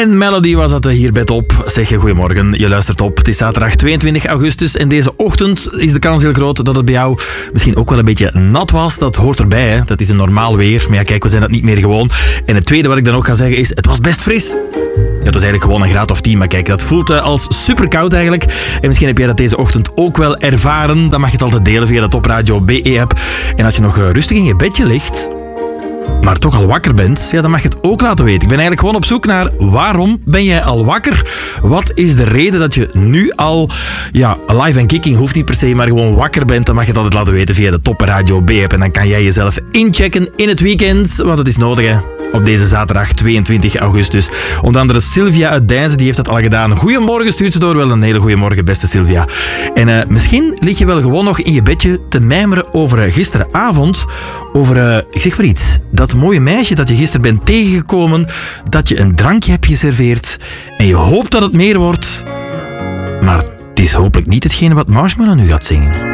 En Melody was dat hier bij Top. Zeg je goedemorgen, je luistert op. Het is zaterdag 22 augustus en deze ochtend is de kans heel groot dat het bij jou misschien ook wel een beetje nat was. Dat hoort erbij, hè. Dat is een normaal weer. Maar ja, kijk, we zijn dat niet meer gewoon. En het tweede wat ik dan ook ga zeggen is, het was best fris. Ja, het was eigenlijk gewoon een graad of 10, maar kijk, dat voelt als super koud eigenlijk. En misschien heb jij dat deze ochtend ook wel ervaren. Dan mag je het altijd delen via de Top Radio BE-app. En als je nog rustig in je bedje ligt, maar toch al wakker bent, ja, dan mag je het ook laten weten. Ik ben eigenlijk gewoon op zoek naar waarom ben jij al wakker? Wat is de reden dat je nu al, ja, live en kicking hoeft niet per se, maar gewoon wakker bent? Dan mag je het altijd laten weten via de Top Radio B-app. En dan kan jij jezelf inchecken in het weekend, want het is nodig, hè. Op deze zaterdag 22 augustus. Onder andere Sylvia uit Deinzen, die heeft dat al gedaan. Goedemorgen, stuurt ze door. Wel een hele goede morgen, beste Sylvia. En misschien lig je wel gewoon nog in je bedje te mijmeren over gisteravond. Over, ik zeg maar iets, dat mooie meisje dat je gisteren bent tegengekomen. Dat je een drankje hebt geserveerd. En je hoopt dat het meer wordt. Maar het is hopelijk niet hetgene wat Marshmallow nu gaat zingen.